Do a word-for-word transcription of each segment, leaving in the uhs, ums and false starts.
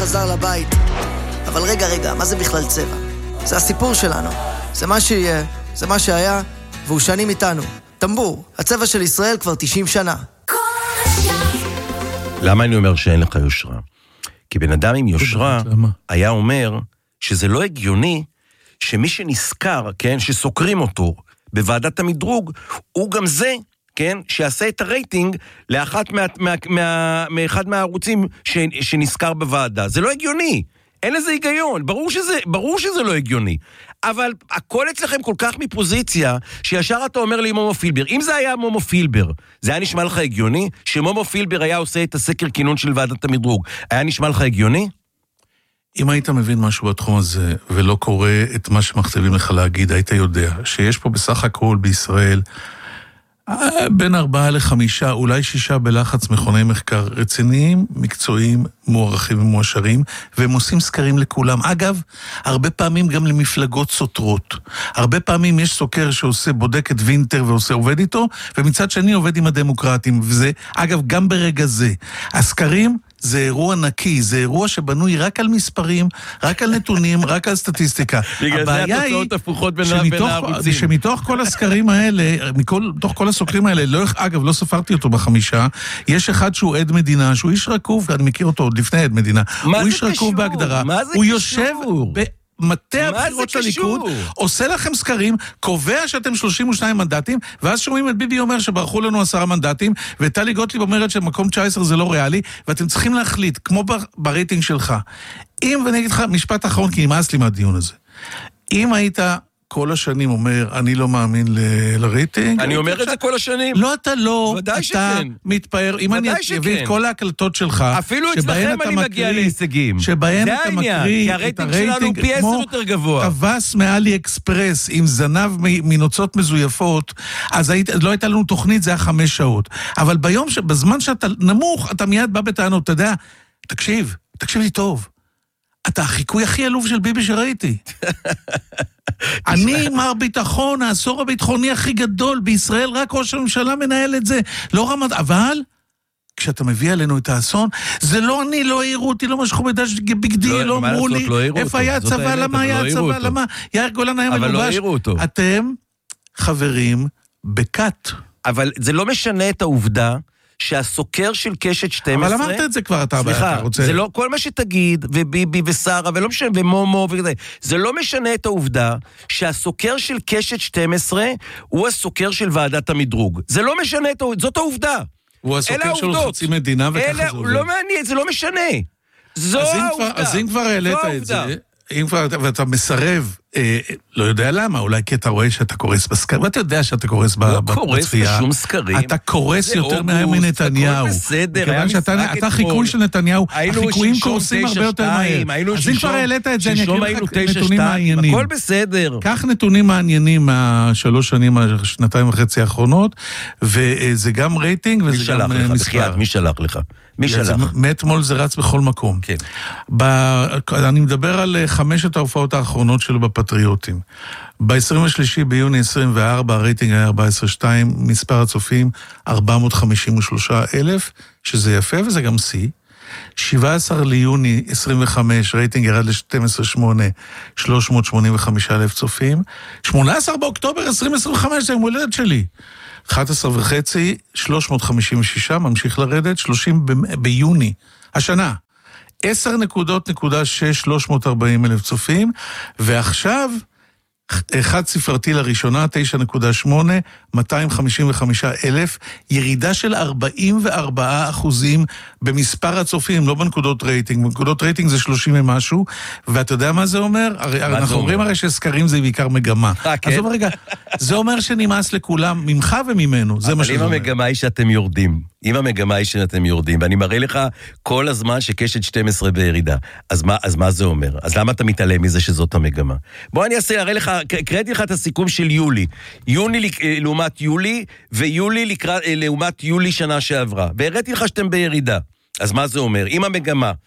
חזר לבית. אבל רגע, רגע, מה זה בכלל צבע? זה הסיפור שלנו. זה מה שיהיה, זה מה שהיה, והוא שנים איתנו. טמבור, הצבע של ישראל כבר תשעים שנה. למה אני אומר שאין לך יושרה? כי בן אדם עם יושרה היה אומר שזה לא הגיוני שמי שנזכר, כן, שסוקרים אותו בוועדת המדרוג, הוא גם זה, כן, שיעשה את הרייטינג לאחת מה, מה, מה, מאחד מהערוצים ש, שנזכר בוועדה. זה לא הגיוני. אין לזה היגיון. ברור שזה, ברור שזה לא הגיוני. אבל הכל אצלכם כל כך מפוזיציה, שישר אתה אומר לי מומו פילבר. אם זה היה מומו פילבר, זה היה נשמע לך הגיוני? שמומו פילבר היה עושה את הסקר כינון של ועדת המדרוג. היה נשמע לך הגיוני? אם היית מבין משהו בתחום הזה, ולא קורא את מה שמכתבים לך להגיד, היית יודע שיש פה בסך הכל בישראל בין ארבעה לחמישה, אולי שישה בלחץ מכוני מחקר רציניים, מקצועיים, מוערכים ומואשרים, והם עושים סקרים לכולם. אגב, הרבה פעמים גם למפלגות סותרות. הרבה פעמים יש סוקר שעושה, בודק את וינטר ועושה, עובד איתו, ומצד שני עובד עם הדמוקרטים. וזה, אגב, גם ברגע זה. הסקרים זה אירוע נקי, זה אירוע שבנוי רק על מספרים, רק על נתונים, רק על סטטיסטיקה. בגלל זה התוצאות הפוכות בין הערוצים. שמתוך כל הסקרים האלה, מתוך כל הסוקרים האלה, לא, אגב, לא ספרתי אותו בחמישה, יש אחד שהוא עד מדינה, שהוא איש רקוב, אני מכיר אותו עוד לפני עד מדינה, הוא איש רקוב בהגדרה, הוא יושב במטה הבחירות של הליכוד, עושה לכם סקרים, קובע שאתם שלושים ושניים מנדטים, ואז שומעים את ביבי אומר שברחו לנו עשרה מנדטים, וטלי גוטליב אומרת שמקום תשע עשרה זה לא ריאלי, ואתם צריכים להחליט, כמו ברייטינג שלך. אם, ואני אגיד לך משפט אחרון, כי נמאס לי מהדיון הזה, אם היית כל השנים אומר, אני לא מאמין ל- לרייטינג. אני אומר את זה כל השנים. לא, אתה לא. ודאי אתה שכן. מתפאר. אם אני אביא את כל ההקלטות שלך, אפילו אצלכם אני מגיע להישגים. שבהן אתה מקריא כי הרייטינג שלנו פי עשר יותר גבוה. טווס מאלי אקספרס עם זנב מנוצות מזויפות, אז היית, לא הייתה לנו תוכנית, זה היה חמש שעות. אבל ביום, בזמן שאתה נמוך, אתה מיד בא בטענות, אתה יודע, תקשיב, תקשיב לי טוב. אתה החיקוי הכי עלוב של ביבי שראיתי. אני מר ביטחון, העשור הביטחוני הכי גדול בישראל, רק ראש הממשלה מנהל את זה, לא רמת, אבל כשאתה מביא עלינו את האסון, זה לא אני, לא העירו אותי, לא משכו בדש בגדי, לא אמרו לי, איפה היה הצבא, למה היה הצבא, למה יאיר גולן היה מלובש, אתם חברים בקאט. אבל זה לא משנה את העובדה, שהסוקר של קשת שתים עשרה... אבל אמרת את זה כבר, אתה סליחה, רוצה... זה לא כל מה שתגיד, וביבי ושרה, ולא משנה, ומומו וכזה, זה לא משנה את העובדה שהסוקר של קשת שתים עשרה הוא הסוקר של ועדת המדרוג. זה לא משנה את העובדה, זאת העובדה. הוא הסוקר של חצי מדינה וככה זה עובד. לא מעניין, זה לא משנה. זו העובדה. אז אם כבר העלית את זה... אם כבר, ואתה מסרב, אה, לא יודע למה, אולי כי אתה רואה שאתה קורס בסקרים, ואתה יודע שאתה קורס בצפייה. לא קורס בשום סקרים. אתה קורס יותר מהר מנתניהו. הכל בסדר, מכיוון שאתה חיקוי של נתניהו, החיקויים קורסים הרבה יותר מהר. אז אם כבר העלית את זה, אני אקריא לך נתונים מעניינים. הכל בסדר. כך נתונים מעניינים מהשלוש שנים, השנתיים וחצי האחרונות, וזה גם רייטינג, וזה גם מספר. מי שלח לך? מי שלח? מאתמול זה רץ בכל מקום. כן. אני מדבר על חמשת ההופעות האחרונות שלו בפטריוטים. ב-עשרים ושלושה ביוני עשרים וארבע, הרייטינג היה ארבע עשרה שתיים, מספר הצופים ארבע מאות חמישים ושלושה אלף, שזה יפה וזה גם C. שבעה עשר ליוני עשרים וחמש, רייטינג ירד ל-שתים עשרה שמונה, שלוש מאות שמונים וחמישה אלף צופים. שמונה עשר באוקטובר עשרים עשרים וחמש, זה יום הולדת שלי. אחת עשרה וחצי, שלוש מאות חמישים ושש, ממשיך לרדת, שלושים ביוני, השנה. עשר נקודות נקודה שש, שלוש מאות וארבעים אלף צופים, ועכשיו, אחד ספרתי לראשונה, תשע נקודה שמונה, מאתיים חמישים וחמישה אלף, ירידה של ארבעים וארבעה אחוזים במספר הצופים, לא בנקודות רייטינג, בנקודות רייטינג זה שלושים ומשהו, ואתה יודע מה זה אומר? אנחנו אומרים הרי שסקרים זה בעיקר מגמה. אז אומר רגע, זה אומר שנמאס לכולם, ממך וממנו, זה מה שזה אומר. אבל אם המגמה היא שאתם יורדים, אם המגמה היא שאתם יורדים, ואני מראה לך כל הזמן שקשת שתים עשרה בירידה, אז מה, אז מה זה אומר? אז למה אתה מתעלם מזה שזאת המגמה? בוא אני אעשה, אראה לך, קראתי לך את הסיכום של יולי. יוני לעומת יולי, ויולי לקרא, לעומת יולי שנה שעברה. והראיתי לך שאתם בירידה. אז מה זה אומר? אם המגמה,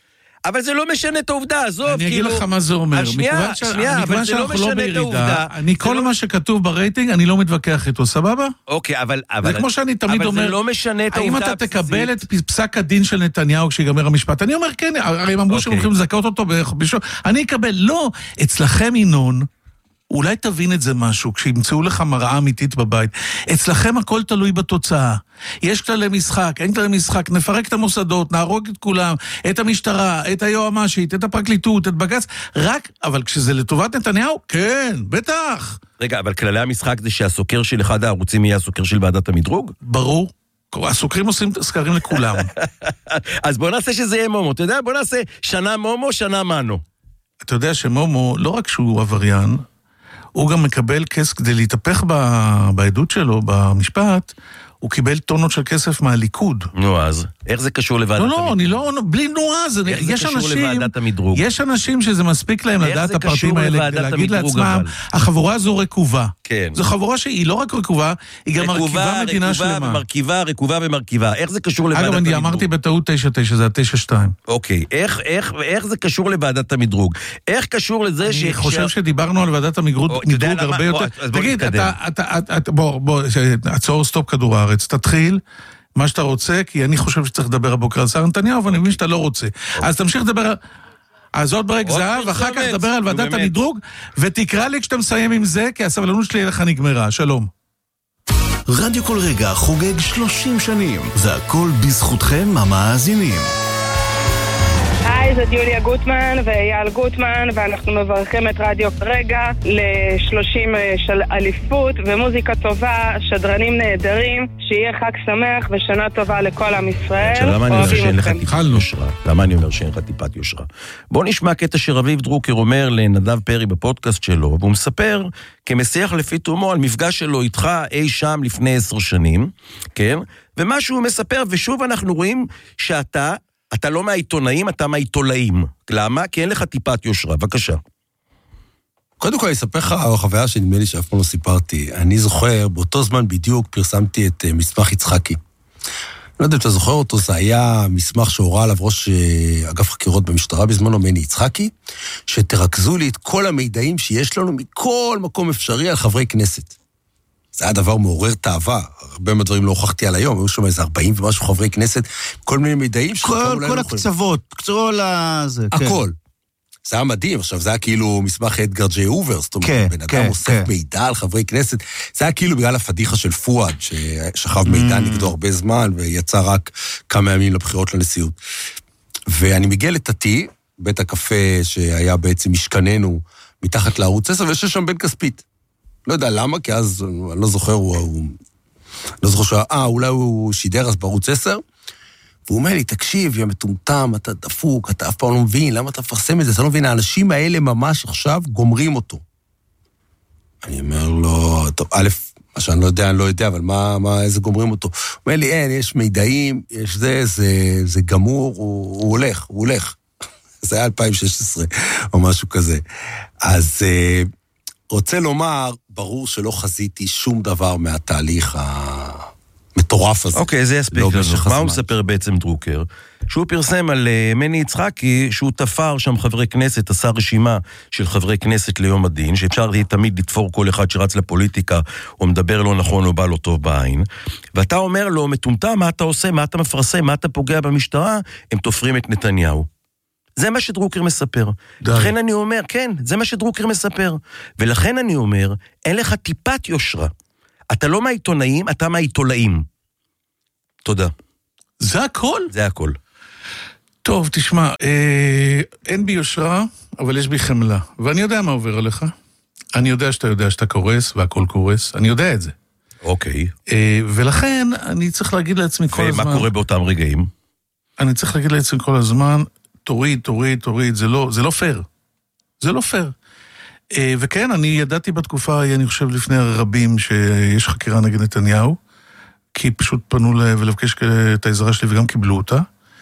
אבל זה לא משנה את העובדה, עזוב, אני אגיד לך מה זה אומר. שנייה, שנייה, אבל זה לא משנה את העובדה. אני כל מה שכתוב ברייטינג, אני לא מתווכח איתו, סבבה? אוקיי, אבל... זה כמו שאני תמיד אומר... אבל זה לא משנה את העובדה האם אתה תקבל את פסק הדין של נתניהו כשיגמר המשפט? אני אומר, כן, הרי הם אמרו שהם הולכים לזכות אותו בשביל... אני אקבל, לא, אצלכם ינון, אולי תבין את זה משהו, כשימצאו לך מראה אמיתית בבית. אצלכם הכל תלוי בתוצאה. יש כללי משחק, אין כללי משחק, נפרק את המוסדות, נהרוג את כולם, את המשטרה, את היועמ"שית, את הפרקליטות, את בג"ץ, רק, אבל כשזה לטובת נתניהו, כן, בטח. רגע, אבל כללי המשחק זה שהסוקר של אחד הערוצים יהיה הסוקר של ועדת המדרוג? ברור. הסוקרים עושים סקרים לכולם. אז בוא נעשה שזה יהיה מומו, אתה יודע? בוא נעשה שנה מומו, שנה מנו. אתה יודע שמומו, לא רק שהוא עבריין, הוא גם מקבל כסף כדי להתהפך בעדות שלו, במשפט, הוא קיבל טונות של כסף מהליכוד. נו אז, איך זה קשור לוועדת המדרוג? לא, לא, אני לא, בלי נו אז, איך זה קשור לוועדת המדרוג? יש אנשים שזה מספיק להם לדעת את הפרטים האלה, להגיד לעצמם, החבורה הזו רקובה. כן. זו חבורה שהיא לא רק רקובה, היא גם מרכיבה מדינה שלמה. רקובה ומרכיבה, רקובה ומרכיבה. איך זה קשור לוועדת המדרוג? אגב, אני אמרתי בטעות תשע תשע, זה ה-תשע שתיים. אוקיי, איך, איך, איך זה קשור לוועדת המדרוג? איך קשור לזה ש... אני חושב שדיברנו על ועדת המדרוג הרבה יותר. תגיד, אתה, בוא, בוא, עצור סטופ כדור הארץ, תתחיל מה שאתה רוצה, כי אני חושב שצריך לדבר הבוקר על שר נתניהו, ואני מבין שאתה לא רוצה. אז תמשיך לדבר, אז עוד ברק זהב, ואחר כך תדבר על ועדת המדרוג, ותקרא לי כשאתה מסיים עם זה, כי הסבלנות שלי אליך נגמרה. שלום. רדיו כל רגע חוגג שלושים שנים, והכל בזכותכם המאזינים. היי, זאת יוליה גוטמן ואייל גוטמן, ואנחנו מברכים את רדיו כרגע ל-שלושים של אליפות ומוזיקה טובה, שדרנים נהדרים, שיהיה חג שמח ושנה טובה לכל עם ישראל. למה אני אומר שאין לך טיפת יושרה? למה אני אומר שאין לך טיפת יושרה? בוא נשמע קטע שרביב דרוקר אומר לנדב פרי בפודקאסט שלו, והוא מספר כמשיח לפי תומו על מפגש שלו איתך אי שם לפני עשר שנים, כן? ומה שהוא מספר, ושוב אנחנו רואים שאתה אתה לא מהעיתונאים, אתה מהעיתולאים. למה? כי אין לך טיפת יושרה. בבקשה. קודם כל, אני אספר לך על החוויה שנדמה לי שאף פעם לא סיפרתי. אני זוכר, באותו זמן בדיוק פרסמתי את מסמך יצחקי. לא יודע אם אתה זוכר אותו, זה היה מסמך שהוראה עליו ראש אגף חקירות במשטרה בזמנו, מני יצחקי, שתרכזו לי את כל המידעים שיש לנו מכל מקום אפשרי על חברי כנסת. זה היה דבר מעורר תאווה, הרבה מהדברים לא הוכחתי על היום, היו שם איזה ארבעים ומשהו חברי כנסת, כל מיני מידעים. כל, כל הקצוות, כל הזה. הכל. זה היה מדהים, עכשיו זה היה כאילו מסמך אדגר ג'יי הובר, זאת אומרת, בן אדם אוסף מידע על חברי כנסת, זה היה כאילו בגלל הפדיחה של פואד, ששכב מידע נגדו הרבה זמן, ויצא רק כמה ימים לבחירות לנשיאות. ואני מגיע לתתי, בית הקפה שהיה בעצם משכננו, מתחת לערוץ עשר, ויש שם בן כספית. לא יודע למה, כי אז, אני לא זוכר, הוא, הוא לא זוכר שהוא, אה, אולי הוא שידר אז בערוץ עשר, והוא אומר לי, תקשיב, יא מטומטם, אתה דפוק, אתה אף פעם לא מבין, למה אתה מפרסם את זה? אתה לא מבין, האנשים האלה ממש עכשיו גומרים אותו. אני אומר לו, טוב, א', מה שאני לא יודע, אני לא יודע, אבל מה, מה, איזה גומרים אותו? הוא אומר לי, אין, יש מידעים, יש זה, זה, זה גמור, הוא, הוא הולך, הוא הולך. זה היה אלפיים ושש עשרה, או משהו כזה. אז רוצה לומר, ברור שלא חזיתי שום דבר מהתהליך המטורף הזה. אוקיי, זה יספיק לנו. מה הוא מספר בעצם דרוקר? שהוא פרסם על מני יצחקי, שהוא תפר שם חברי כנסת, עשה רשימה של חברי כנסת ליום הדין, שאפשר תמיד לתפור כל אחד שרץ לפוליטיקה, או מדבר לא נכון או בא לא טוב בעין, ואתה אומר לו, מטומטם, מה אתה עושה, מה אתה מפרסם, מה אתה פוגע במשטרה, הם תופרים את נתניהו. זה מה שדרוקר מספר. די. לכן אני אומר, כן, זה מה שדרוקר מספר. ולכן אני אומר, אין לך טיפת יושרה. אתה לא מהעיתונאים, אתה מהעיתולאים. תודה. זה הכל? זה הכל. טוב, תשמע, אה, אין בי יושרה, אבל יש בי חמלה. ואני יודע מה עובר עליך. אני יודע שאתה יודע שאתה קורס, והכל קורס. אני יודע את זה. אוקיי. אה, ולכן אני צריך להגיד לעצמי כל הזמן... ומה קורה באותם רגעים? אני צריך להגיד לעצמי כל הזמן... תוריד, תוריד, תוריד, זה לא, זה לא פייר. זה לא פייר. וכן, אני ידעתי בתקופה, אני חושב לפני הרבים, שיש חקירה נגד נתניהו, כי פשוט פנו ולבקש את העזרה שלי וגם קיבלו אותה.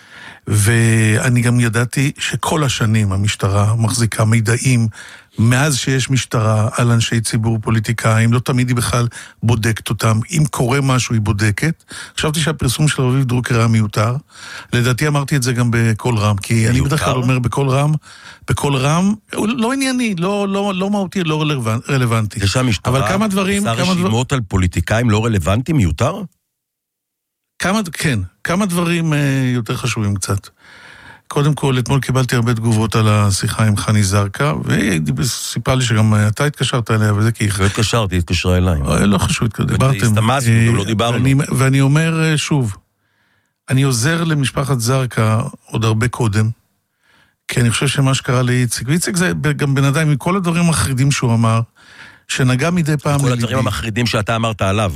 ואני גם ידעתי שכל השנים המשטרה מחזיקה מידעים, מאז שיש משטרה על אנשי ציבור פוליטיקאים, לא תמיד היא בכלל בודקת אותם, אם קורה משהו היא בודקת. חשבתי שהפרסום של רביב דרוקר היה מיותר, לדעתי אמרתי את זה גם בכל רם, כי מיותר? אני בדרך כלל אומר בכל רם, בכל רם, לא ענייני, לא, לא, לא מהותי, לא רלוונטי. זה שהמשטרה, אבל כמה דברים, עשה כמה רשימות דבר... על פוליטיקאים לא רלוונטי, מיותר? כמה, כן, כמה דברים יותר חשובים קצת. קודם כל, אתמול קיבלתי הרבה תגובות על השיחה עם חני זרקה, והיא סיפרה לי שגם אתה התקשרת אליה, וזה כי... לא התקשרתי, התקשרה אליי. לא חשוב, דיברתם. הסתמסנו, גם לא דיברנו. ואני אומר שוב, אני עוזר למשפחת זרקה עוד הרבה קודם, כי אני חושב שמה שקרה לאיציק, ואיציק זה גם בן אדם, עם כל הדברים המחרידים שהוא אמר, שנגע מדי פעם... כל הדברים המחרידים שאתה אמרת עליו.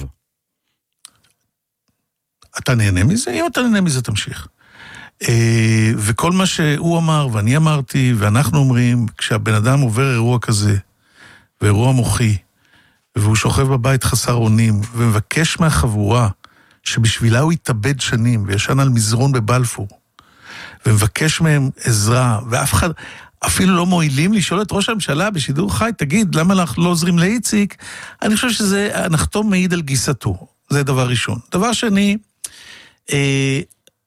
אתה נהנה מזה? אם אתה נהנה מזה, תמשיך. וכל מה שהוא אמר, ואני אמרתי, ואנחנו אומרים, כשהבן אדם עובר אירוע כזה, ואירוע מוחי, והוא שוכב בבית חסר אונים, ומבקש מהחבורה, שבשבילה הוא יתאבד שנים, וישן על מזרון בבלפור, ומבקש מהם עזרה, ואף אחד, אפילו לא מועילים לשאול את ראש הממשלה בשידור חי, תגיד, למה אנחנו לא עוזרים לאיציק? אני חושב שזה, הנחתום מעיד על גיסתו. זה דבר ראשון. דבר שני, אה,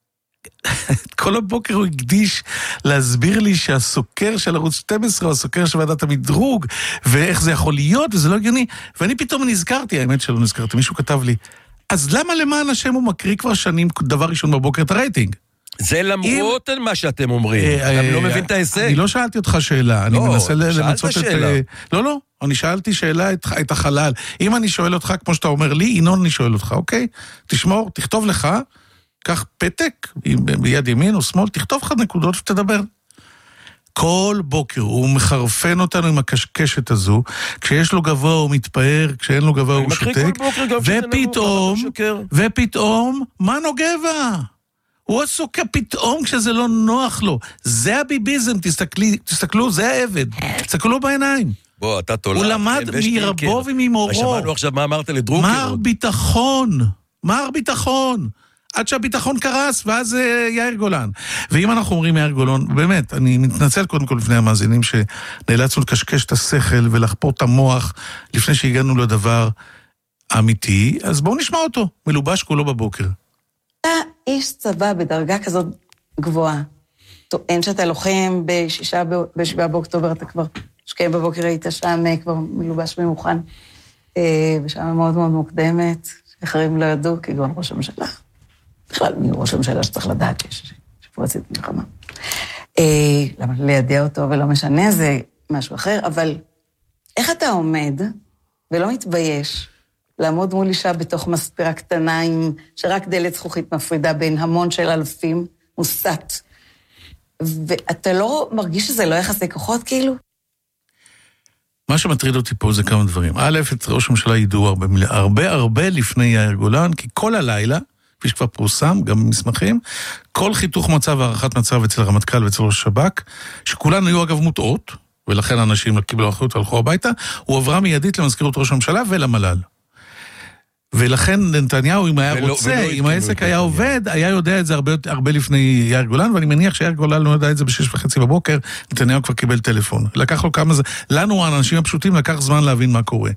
כל הבוקר הוא הקדיש להסביר לי שהסוקר של ערוץ שתים עשרה הוא הסוקר של ועדת המדרוג, ואיך זה יכול להיות, וזה לא הגיוני. ואני פתאום נזכרתי, האמת שלא נזכרתי, מישהו כתב לי, אז למה למען השם הוא מקריא כבר שנים דבר ראשון בבוקר את הרייטינג? זה למרות אם... מה שאתם אומרים, אתה אה, לא מבין את ההישג. אני לא שאלתי אותך שאלה, אני לא, מנסה למצות את... שאלה. לא, לא, אני שאלתי שאלה את, את החלל. אם אני שואל אותך, כמו שאתה אומר לי, אינון אני שואל אותך, אוקיי? תשמור, תכתוב לך, קח פתק, ביד ימין או שמאל, תכתוב לך נקודות ותדבר. כל בוקר הוא מחרפן אותנו עם הקשקשת הזו, כשיש לו גבוה הוא מתפאר, כשאין לו גבוה הוא שותק, ופתאום, ופתאום, מנו גבע? הוא עסוק פתאום כשזה לא נוח לו. זה הביביזם, תסתכלי, תסתכלו, זה העבד. תסתכלו בעיניים. בוא, אתה תולה. הוא למד מרבו וממורו. שמענו עכשיו מה אמרת לדרוקר. מר ביטחון, מר ביטחון. עד שהביטחון קרס, ואז יאיר גולן. ואם אנחנו אומרים יאיר גולן, באמת, אני מתנצל קודם כל לפני המאזינים, שנאלצנו לקשקש את השכל ולחפור את המוח, לפני שהגענו לדבר אמיתי, אז בואו נשמע אותו, מלובש כולו בבוקר. אתה איש צבא בדרגה כזאת גבוהה. טוען שאתה לוחם בשישה, בשבעה באוקטובר, אתה כבר שקיים בבוקר, היית שם כבר מלובש ומוכן, ושם מאוד מאוד מוקדמת, שאחרים לא ידעו, כגון ראש הממשלה. בכלל, מי ראש הממשלה שצריך לדעת שפורצת מלחמה. למה לידע אותו ולא משנה, זה משהו אחר, אבל איך אתה עומד ולא מתבייש לעמוד מול אישה בתוך מספרה קטנה, עם שרק דלת זכוכית מפרידה בין המון של אלפים, מוסת, ואתה לא מרגיש שזה לא יחסי כוחות כאילו? מה שמטריד אותי פה זה כמה דברים. א', את ראש הממשלה ידעו הרבה, הרבה, הרבה לפני יאיר גולן, כי כל הלילה, כפי שכבר פורסם, גם במסמכים, כל חיתוך מצב והערכת מצב אצל הרמטכ"ל ואצל ראש השב"כ, שכולן היו אגב מוטעות, ולכן אנשים קיבלו אחריות והלכו הביתה, הוא עברה מיידית למזכירות ראש הממשלה ולמל"ל. ולכן נתניהו, אם היה ולא, רוצה, ולא אם העסק היה עובד, היה יודע את זה הרבה, הרבה לפני יאיר גולן, ואני מניח שיאיר גולן לא יודע את זה בשש וחצי בבוקר, נתניהו כבר קיבל טלפון. לקח לו כמה זה, לנו האנשים הפשוטים לקח זמן להבין מה קורה.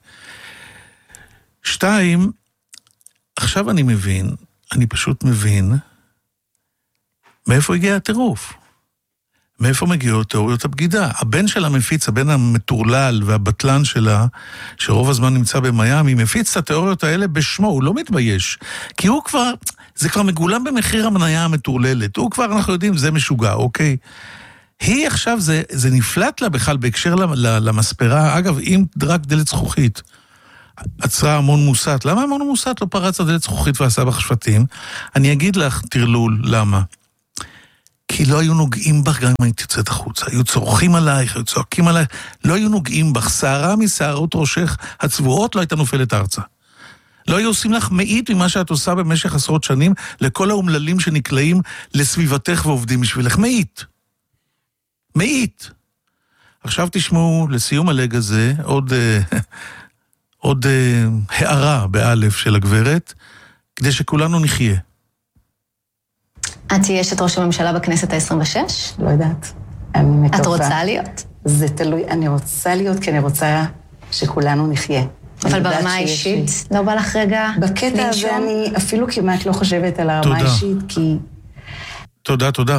שתיים, עכשיו אני מבין, אני פשוט מבין, מאיפה הגיע הטירוף? מאיפה מגיעות תיאוריות הבגידה? הבן שלה מפיץ, הבן המטורלל והבטלן שלה, שרוב הזמן נמצא במיימי, מפיץ את התיאוריות האלה בשמו, הוא לא מתבייש. כי הוא כבר, זה כבר מגולם במחיר המניה המטורללת. הוא כבר, אנחנו יודעים, זה משוגע, אוקיי? היא עכשיו, זה, זה נפלט לה בכלל בהקשר למספרה, אגב, אם רק דלת זכוכית, עצרה המון מוסת. למה המון מוסת לא פרץ הדלת זכוכית ועשה בך שפטים? אני אגיד לך, תרלול, למה? כי לא היו נוגעים בך גם אם היית יוצאת החוצה. היו צורכים עלייך, היו צועקים עלייך, לא היו נוגעים בך. שערה משערות ראשך הצבועות לא הייתה נופלת ארצה. לא היו עושים לך מאית ממה שאת עושה במשך עשרות שנים, לכל האומללים שנקלעים לסביבתך ועובדים בשבילך. מאית. מאית. עכשיו תשמעו, לסיום הלג הזה, עוד, עוד הערה באלף של הגברת, כדי שכולנו נחיה. את תהיה אשת ראש הממשלה בכנסת ה-עשרים ושש? לא יודעת. אני מקווה. את רוצה להיות? זה תלוי, אני רוצה להיות, כי אני רוצה שכולנו נחיה. אבל ברמה האישית, לא בא לך רגע לנשום? בקטע הזה אני אפילו כמעט לא חושבת על הרמה האישית, כי... תודה, תודה.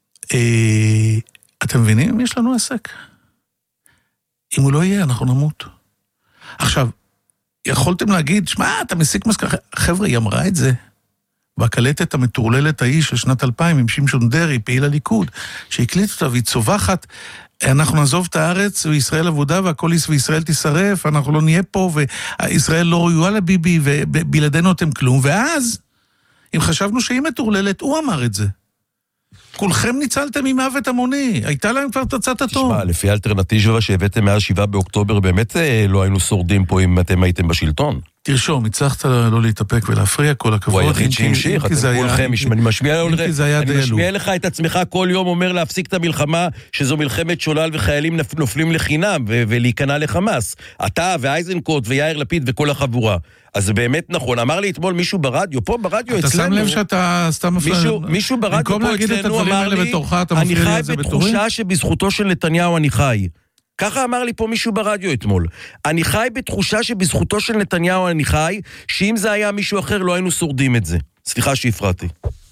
אתם מבינים? יש לנו עסק. אם הוא לא יהיה, אנחנו נמות. עכשיו, יכולתם להגיד, שמע, אתה מסיק מסקנה, חבר'ה, היא אמרה את זה. והקלטת המטורללת האיש של שנת אלפיים, עם שמשון דרי, פעיל הליכוד, שהקליט אותה והיא צובחת, אנחנו נעזוב את הארץ, וישראל עבודה, והכל וישראל תישרף, אנחנו לא נהיה פה, וישראל לא ראויה לביבי, ובלעדינו אתם כלום, ואז, אם חשבנו שהיא מטורללת, הוא אמר את זה. כולכם ניצלתם ממוות המוני, הייתה להם כבר תצאת הטוב. תשמע, לפי האלטרנטיבה שהבאתם מאז שבעה באוקטובר, באמת לא היינו שורדים פה אם אתם הייתם בשלטון. תרשום, הצלחת לא להתאפק ולהפריע, כל הכבוד. הוא היחיד שהמשיך, אתם כולכם, אני משמיע לך את עצמך כל יום אומר להפסיק את המלחמה, שזו מלחמת שולל וחיילים נופלים לחינם ולהיכנע לחמאס. אתה ואייזנקוט ויאיר לפיד וכל החבורה. אז זה באמת נכון. אמר לי אתמול מישהו ברדיו, פה ברדיו אצלנו. אתה שם לב שאתה סתם מפריע. מישהו ברדיו פה אצלנו אמר לי, אני חי בתחושה שבזכותו של נתניהו אני חי. ככה אמר לי פה מישהו ברדיו אתמול. אני חי בתחושה שבזכותו של נתניהו אני חי, שאם זה היה מישהו אחר לא היינו שורדים את זה. סליחה שהפרעתי.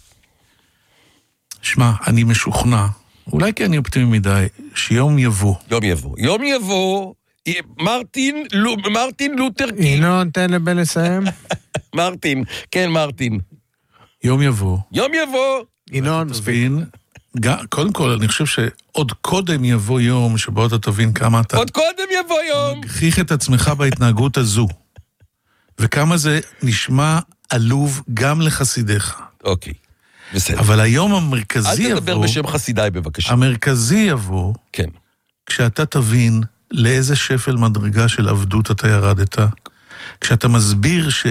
שמע, אני משוכנע, אולי כי אני אופטימי מדי, שיום יבוא. יום יבוא. יום יבוא, מרטין, מרטין לותר קינג. ינון, תן לבן לסיים. מרטין, כן מרטין. יום יבוא. יום יבוא. ינון, תבין, קודם כל, אני חושב שעוד קודם יבוא יום שבו אתה תבין כמה אתה... עוד קודם יבוא יום! מגחיך את עצמך בהתנהגות הזו. וכמה זה נשמע עלוב גם לחסידיך. אוקיי, בסדר. אבל היום המרכזי יבוא... אל תדבר בשם חסידיי בבקשה. המרכזי יבוא... כן. כשאתה תבין לאיזה שפל מדרגה של עבדות אתה ירדת. כשאתה מסביר ש...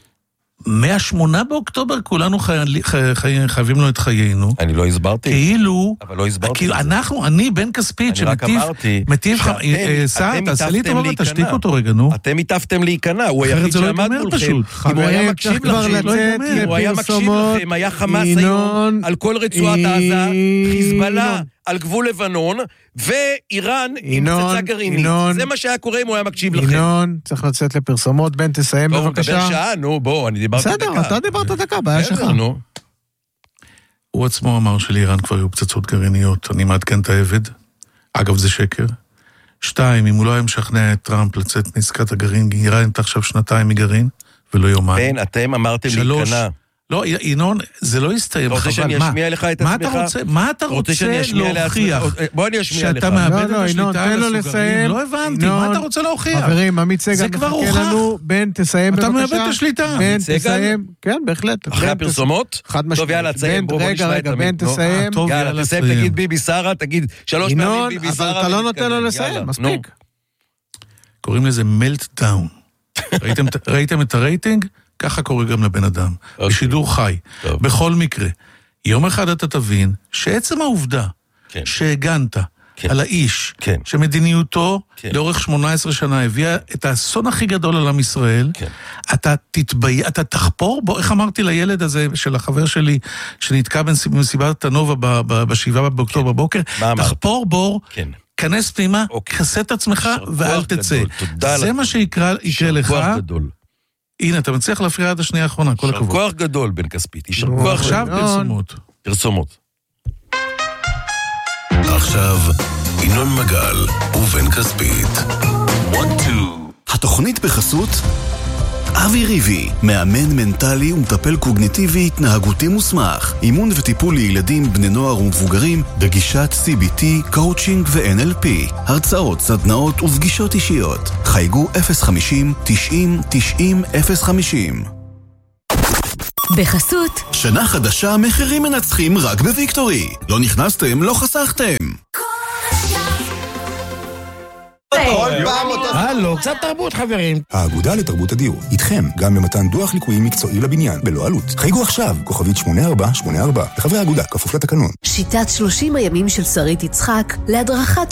מהשמונה באוקטובר כולנו חי... חי... חי... חייבים לו את חיינו. אני לא הסברתי. כאילו... אבל לא הסברתי. כאילו אנחנו, אני בן כספית שמטיף... מטיף... סער, תעשה לי טובה ותשתיק אותו רגע, נו. אתם הטפתם להיכנע, הוא היחיד שעמד מולכם. אם הוא היה מקשיב לכם, אם הוא היה מקשיב לכם, היה חמאס היום על כל רצועת עזה, חיזבאללה על גבול לבנון, ואיראן עם פצצה גרעינית. זה מה שהיה קורה אם הוא היה מקשיב לכם. ינון, צריך לצאת לפרסומות, בן תסיים בבקשה. בוא, הוא מדבר שעה, נו, בוא, אני דיברתי דקה. בסדר, אתה דיברת דקה, בעיה שלך. הוא עצמו אמר שלאיראן כבר היו פצצות גרעיניות, אני מעדכן את העבד. אגב, זה שקר. שתיים, אם הוא לא היה משכנע את טראמפ לצאת מעסקת הגרעין, איראן הייתה עכשיו שנתיים מגרעין, ולא יומיים. בן, אתם אמרתם להיכנע. לא, ינון, זה לא יסתיים. אתה רוצה שאני אשמיע לך את עצמך? מה אתה רוצה להוכיח? בוא אני אשמיע לך. שאתה מאבד את השליטה על הסוגרים. לא הבנתי, מה אתה רוצה להוכיח? חברים, עמית סגל מחכה לנו, בן תסיים בבקשה. אתה מאבד את השליטה. בן תסיים, כן, בהחלט. אחרי הפרסומות? חד משמעית. טוב, יאללה, תסיים, בוא נשמע את בן תסיים. יאללה, תסיים, תגיד ביבי שרה, תגיד שלוש פעמים ביבי שרה. אבל אתה לא נותן לו לסיים, מספיק. קוראים לזה מלט-דאון. ראיתם את הרייטינג? ככה קורה גם לבן אדם, okay. בשידור חי. Okay. בכל מקרה, יום אחד אתה תבין שעצם העובדה okay. שהגנת okay. על האיש, okay. שמדיניותו okay. לאורך שמונה עשרה שנה הביאה את האסון הכי גדול על עם ישראל, okay. אתה תתביא, אתה תחפור בו, איך אמרתי לילד הזה של החבר שלי, שנתקע במסיבת הנובה בשבעה באוקטובר בבוקר, תחפור בור, okay. כנס פנימה, okay. כסה את עצמך ואל תצא. זה מה שיקרה לך. הנה, אתה מצליח להפריע עד השנייה האחרונה, כל הכבוד. כוח גדול בן כספית, יישר כוח. עכשיו פרסומות. פרסומות. עכשיו, ינון מגל ובן כספית. התוכנית בחסות אבי ריבי, מאמן מנטלי ומטפל קוגניטיבי התנהגותי מוסמך, אימון וטיפול לילדים, בני נוער ומבוגרים בגישת סי בי טי, קואוצ'ינג ו-אן אל פי, הרצאות, סדנאות ופגישות אישיות. חייגו אפס חמישים תשעים תשעים אפס חמישים. בחסות שנה חדשה, מחירים מנצחים רק בוויקטורי. לא נכנסתם, לא חסכתם. הלו, קצת תרבות חברים. האגודה לתרבות הדיור, איתכם גם במתן דוח ליקויים מקצועי לבניין, בלא עלות. חייגו עכשיו, כוכבית שמונה ארבע שמונה ארבע, לחברי האגודה, כפוף לתקנון. שיטת שלושים הימים של שרית יצחק, להדרכת